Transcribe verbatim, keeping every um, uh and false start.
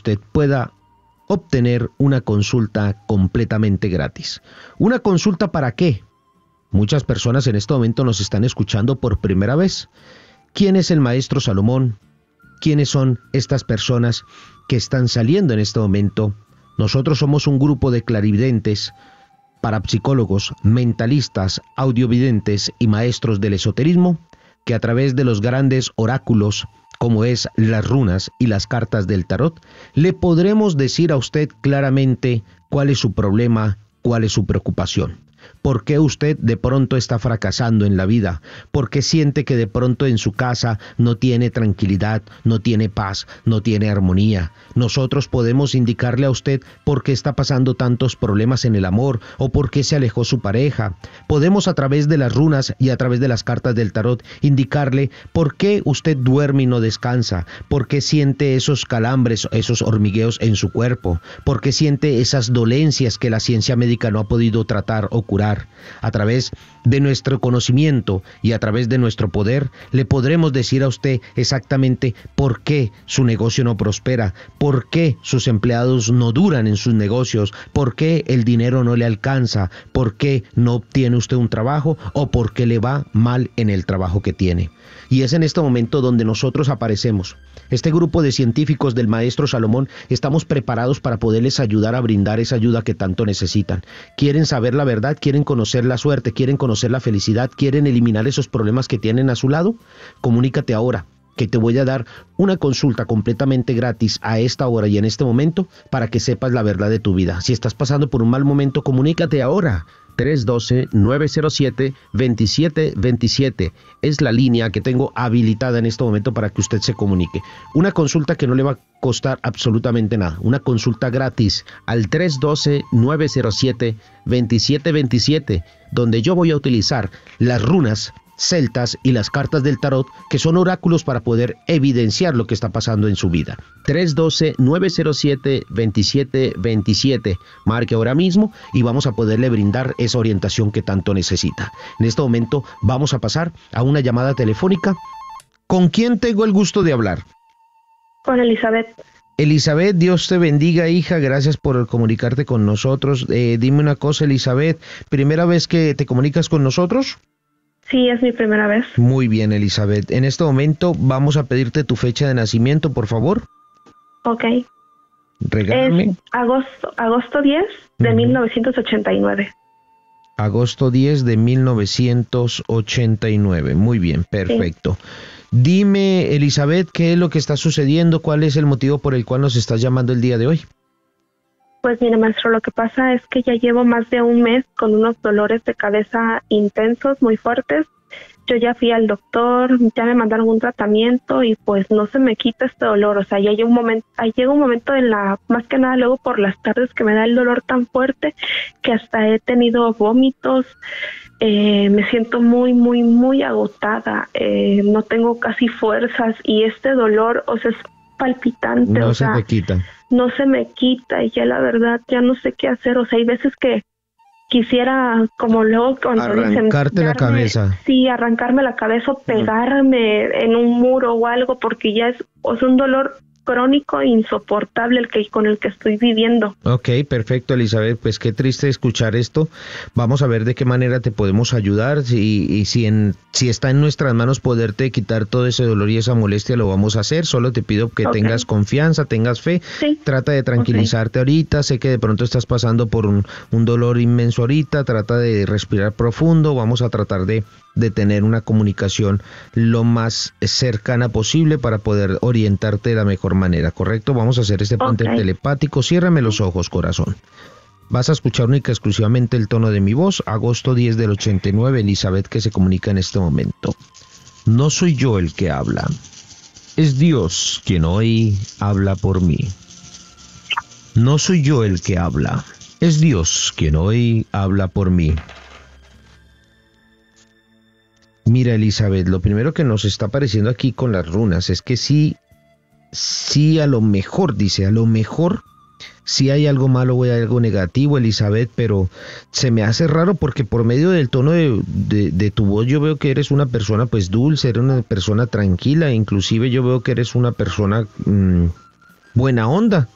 usted pueda obtener una consulta completamente gratis. ¿Una consulta para qué? Muchas personas en este momento nos están escuchando por primera vez. ¿Quién es el maestro Salomón? ¿Quiénes son estas personas que están saliendo en este momento? Nosotros somos un grupo de clarividentes, parapsicólogos, mentalistas, audiovidentes y maestros del esoterismo que a través de los grandes oráculos, como es las runas y las cartas del tarot, le podremos decir a usted claramente cuál es su problema, cuál es su preocupación. ¿Por qué usted de pronto está fracasando en la vida? ¿Por qué siente que de pronto en su casa no tiene tranquilidad, no tiene paz, no tiene armonía? Nosotros podemos indicarle a usted por qué está pasando tantos problemas en el amor o por qué se alejó su pareja. Podemos a través de las runas y a través de las cartas del tarot indicarle por qué usted duerme y no descansa, por qué siente esos calambres, esos hormigueos en su cuerpo, por qué siente esas dolencias que la ciencia médica no ha podido tratar o curar. A través de nuestro conocimiento y a través de nuestro poder, le podremos decir a usted exactamente por qué su negocio no prospera, por qué sus empleados no duran en sus negocios, por qué el dinero no le alcanza, por qué no obtiene usted un trabajo o por qué le va mal en el trabajo que tiene. Y es en este momento donde nosotros aparecemos. Este grupo de científicos del maestro Salomón estamos preparados para poderles ayudar a brindar esa ayuda que tanto necesitan. Quieren saber la verdad, quieren conocer la suerte, quieren conocer la felicidad, quieren eliminar esos problemas que tienen a su lado. Comunícate ahora, que te voy a dar una consulta completamente gratis a esta hora y en este momento para que sepas la verdad de tu vida. Si estás pasando por un mal momento, comunícate ahora. tres uno dos, nueve cero siete, dos siete dos siete es la línea que tengo habilitada en este momento para que usted se comunique. Una consulta que no le va a costar absolutamente nada. Una consulta gratis al tres uno dos, nueve cero siete, dos siete dos siete, donde yo voy a utilizar las runas celtas y las cartas del tarot, que son oráculos para poder evidenciar lo que está pasando en su vida. tres uno dos, nueve cero siete, dos siete dos siete. Marque ahora mismo y vamos a poderle brindar esa orientación que tanto necesita. En este momento vamos a pasar a una llamada telefónica. ¿Con quién tengo el gusto de hablar? Con Elizabeth. Elizabeth, Dios te bendiga, hija, gracias por comunicarte con nosotros. Eh, dime una cosa, Elizabeth, ¿primera vez que te comunicas con nosotros? Sí, es mi primera vez. Muy bien, Elizabeth. En este momento vamos a pedirte tu fecha de nacimiento, por favor. Ok. Regálame. Es agosto, agosto diez de uh-huh. mil novecientos ochenta y nueve. Agosto diez de mil novecientos ochenta y nueve. Muy bien, perfecto. Sí. Dime, Elizabeth, ¿qué es lo que está sucediendo? ¿Cuál es el motivo por el cual nos estás llamando el día de hoy? Pues mire, maestro, lo que pasa es que ya llevo más de un mes con unos dolores de cabeza intensos, muy fuertes. Yo ya fui al doctor, ya me mandaron un tratamiento y pues no se me quita este dolor. O sea, ya llega un momento, ahí llega un momento en la, más que nada luego por las tardes que me da el dolor tan fuerte que hasta he tenido vómitos. Eh, me siento muy, muy, muy agotada. Eh, no tengo casi fuerzas y este dolor, o sea, es palpitante. No o se sea, te quita. No se me quita y ya la verdad ya no sé qué hacer. O sea, hay veces que quisiera, como luego cuando arrancarte dicen, la darme, cabeza. Sí, arrancarme la cabeza o pegarme uh-huh. en un muro o algo, porque ya es, o sea, un dolor crónico e insoportable el que con el que estoy viviendo. Ok, perfecto, Elizabeth, pues qué triste escuchar esto. Vamos a ver de qué manera te podemos ayudar y, y si en si está en nuestras manos poderte quitar todo ese dolor y esa molestia, lo vamos a hacer. Solo te pido que okay. tengas confianza, tengas fe. Sí. Trata de tranquilizarte okay. ahorita. Sé que de pronto estás pasando por un, un dolor inmenso ahorita. Trata de respirar profundo. Vamos a tratar de de tener una comunicación lo más cercana posible para poder orientarte de la mejor manera, ¿correcto? Vamos a hacer este puente okay. telepático. Ciérrame los ojos, corazón. Vas a escuchar única y exclusivamente el tono de mi voz. Agosto diez del ochenta y nueve, Elizabeth, que se comunica en este momento. No soy yo el que habla. Es Dios quien hoy habla por mí. No soy yo el que habla. Es Dios quien hoy habla por mí. Mira, Elizabeth, lo primero que nos está apareciendo aquí con las runas es que sí, sí a lo mejor, dice, a lo mejor sí hay algo malo o hay algo negativo, Elizabeth, pero se me hace raro porque por medio del tono de, de, de tu voz yo veo que eres una persona pues dulce, eres una persona tranquila, inclusive yo veo que eres una persona mmm, buena onda.